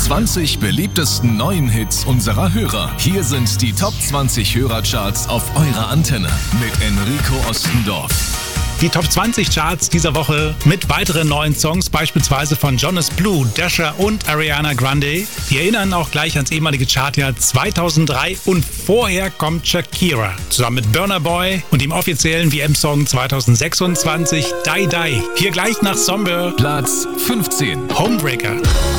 20 beliebtesten neuen Hits unserer Hörer. Hier sind die Top 20 Hörercharts auf eurer Antenne mit Enrico Ostendorf. Die Top 20 Charts dieser Woche mit weiteren neuen Songs, beispielsweise von Jonas Blue, Dasher und Ariana Grande. Die erinnern auch gleich ans ehemalige Chartjahr 2003 und vorher kommt Shakira zusammen mit Burna Boy und dem offiziellen WM-Song 2026 Die Die. Hier gleich nach Somber. Platz 15. Homebreaker.